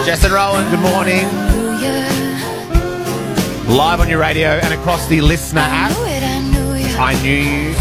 Jess and Rowan, good morning. Live on your radio and across the Listener app. I knew you.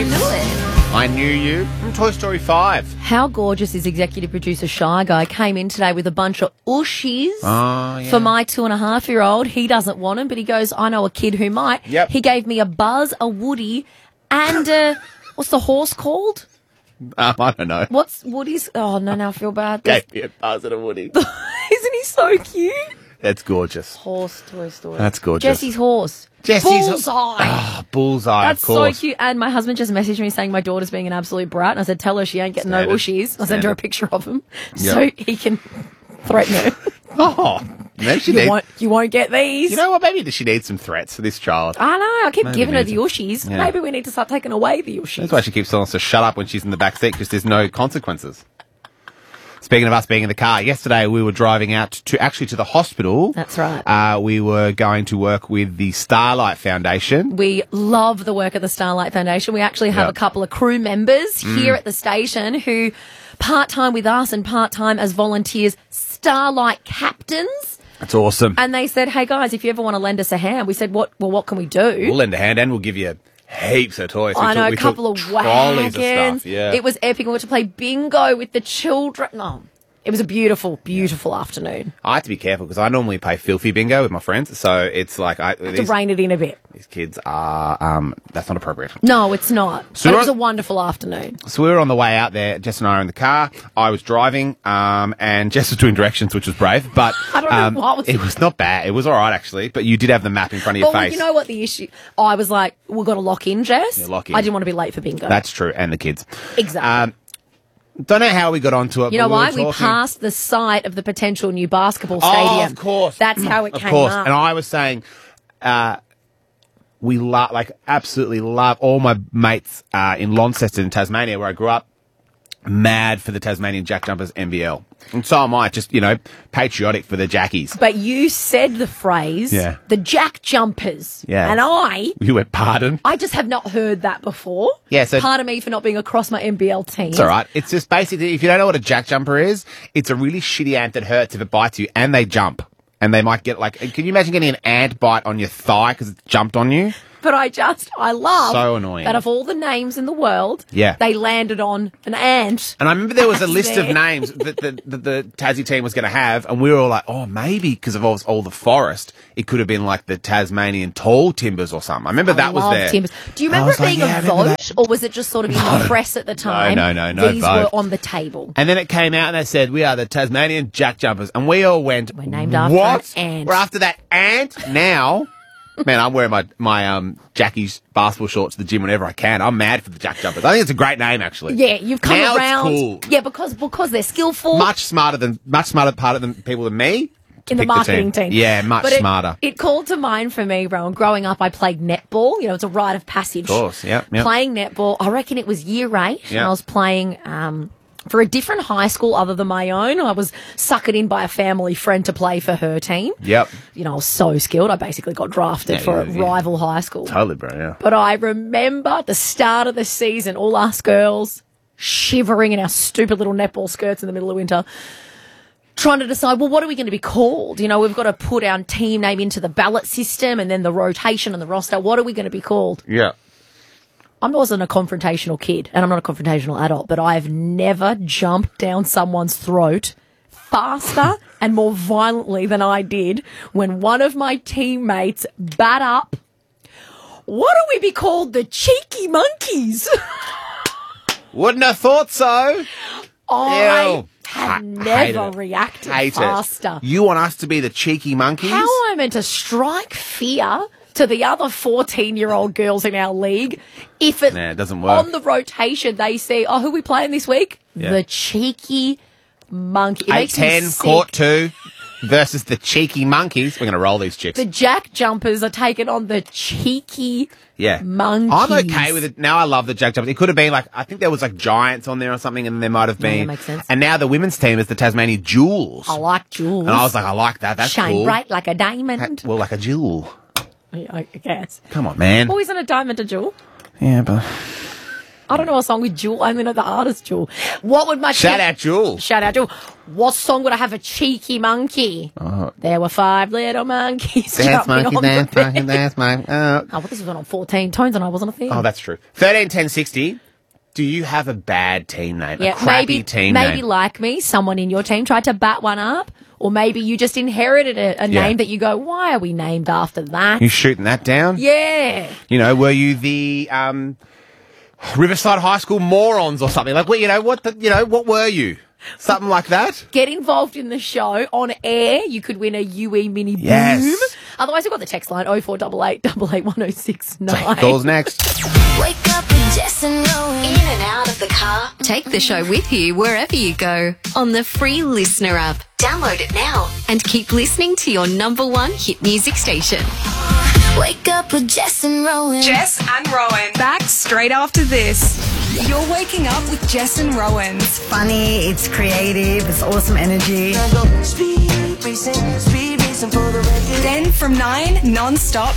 I knew you from Toy Story 5. How gorgeous is executive producer Shy Guy came in today with a bunch of ushies for my 2.5-year-old. He doesn't want them, but he goes, I know a kid who might. Yep. He gave me a Buzz, a Woody, and what's the horse called? I don't know. What's Woody's? Oh, no, now I feel bad. Gave me a Buzz and a Woody. Isn't he so cute? That's gorgeous. Horse, Toy Story. That's gorgeous. Jesse's horse. Bullseye. Oh, Bullseye, That's of course. so cute. And my husband just messaged me saying my daughter's being an absolute brat. And I said, tell her she ain't getting no ushies. I sent her a picture of them so he can threaten her. Oh, maybe she You won't get these. You know what? Maybe she needs some threats for this child. I know. I keep Maybe giving her the needs ushies. Yeah. Maybe we need to start taking away the ushies. That's why she keeps telling us to shut up when she's in the back seat, because there's no consequences. Speaking of us being in the car, yesterday we were driving out to the hospital. That's right. We were going to work with the Starlight Foundation. We love the work of the Starlight Foundation. We actually have a couple of crew members here at the station who part-time with us and part-time as volunteers, Starlight captains. That's awesome. And they said, hey, guys, if you ever want to lend us a hand, we said, what can we do? We'll lend a hand and we'll give you heaps of toys. I know, a couple of trolleys wagons. of stuff. Yeah. It was epic. We went to play bingo with the children. No, it was a beautiful, beautiful afternoon. I have to be careful because I normally play filthy bingo with my friends, so it's like To rein it in a bit. these kids are that's not appropriate. No, it's not. So but it was a wonderful afternoon. So we were on the way out there. Jess and I were in the car. I was driving, and Jess was doing directions, which was brave. But I don't know what was it was not bad. It was all right actually. But you did have the map in front of your Well, face. you know what the issue? I was like, we've got to lock in, Jess. Yeah, lock in. I didn't want to be late for bingo. That's true, and the kids. Exactly. Don't know how we got onto it. You know but why? We We passed the site of the potential new basketball stadium. Oh, of course. That's how it Of came course. up. And I was saying, we absolutely love all my mates in Launceston in Tasmania, where I grew up, mad for the Tasmanian Jack Jumpers NBL. And so am I, just, patriotic for the Jackies. But you said the phrase, the Jack Jumpers. Yeah. And You went, pardon? I just have not heard that before. Yeah, so- Pardon me for not being across my NBL team. It's all right. It's just basically, if you don't know what a Jack Jumper is, it's a really shitty ant that hurts if it bites you, and they jump. And they might get can you imagine getting an ant bite on your thigh because it's jumped on you? But I love So annoying. that of all the names in the world, Yeah. they landed on an ant. And I remember there was a list of there. names that the Tassie team was going to have, and we were all like, oh, maybe because of all the forest, it could have been like the Tasmanian tall timbers or something. I remember that was love there. Timbers. Do you remember it being a vote, or was it just sort of in the press at the time? No These vote. were on the table. And then it came out and they said, we are the Tasmanian Jack Jumpers. And we all went, We're named after what? an ant. We're after that ant now. Man, I'm wearing my Jackie's basketball shorts to the gym whenever I can. I'm mad for the Jack Jumpers. I think it's a great name, actually. Yeah, you've come now around. It's cool. Yeah, because they're skillful. Much smarter part of people than me. In the marketing team. Yeah, much smarter. It called to mind for me, Rowan. Growing up, I played netball. It's a rite of passage. Of course, yeah. Playing netball. I reckon it was year 8. Yeah. And I was playing for a different high school other than my own. I was suckered in by a family friend to play for her team. Yep. I was so skilled. I basically got drafted for a rival high school. Totally, bro, yeah. But I remember at the start of the season, all us girls shivering in our stupid little netball skirts in the middle of winter, trying to decide, well, what are we going to be called? We've got to put our team name into the ballot system and then the rotation and the roster. What are we going to be called? Yeah. I wasn't a confrontational kid, and I'm not a confrontational adult, but I've never jumped down someone's throat faster and more violently than I did when one of my teammates bat up. What do we be called? The cheeky monkeys. Wouldn't have thought so. I Ew. have Hate never it. reacted Hate faster. it. You want us to be the cheeky monkeys? How am I meant to strike fear to the other 14-year-old girls in our league if Nah, it doesn't work. on the rotation they see, who are we playing this week? Yeah. The cheeky monkey. It makes me 8-10, sick. court 2 versus the cheeky monkeys. We're going to roll these chicks. The Jack Jumpers are taking on the cheeky monkeys. I'm okay with it. Now I love the Jack Jumpers. It could have been I think there was Giants on there or something, and there might have been. that makes sense. And now the women's team is the Tasmanian Jewels. I like jewels. And I was like, I like that. That's Shine cool. bright like a diamond. Well, like a jewel. I guess. Come on, man. Oh, isn't a diamond a jewel? Yeah, but I don't know a song with Jewel. I only know the artist Jewel. What would my Shout out, Jewel. Shout out Jewel. What song would I have a cheeky monkey? There were 5 little monkeys jumping on the bed. Dance monkey. Oh, well, this was on 14 tones and I wasn't a thing. Oh, that's true. 13 10 60. Do you have a bad team name? A crappy team name? Maybe like me, someone in your team tried to bat one up. Or maybe you just inherited a name that you go, why are we named after that? You shooting that down? Yeah. You know, were you the Riverside High School morons or something? Like, what were you? Something like that? Get involved in the show on air. You could win a UE mini boom. Yes. Otherwise, you've got the text line 0488 881069. Calls next. Wake up with Jess and Rowan. In and out of the car. Take the show with you wherever you go on the free Listener app. Download it now and keep listening to your number one hit music station. Wake up with Jess and Rowan. Jess and Rowan. Back straight after this. You're waking up with Jess and Rowan. It's funny, it's creative, it's awesome energy. Then from 9, non-stop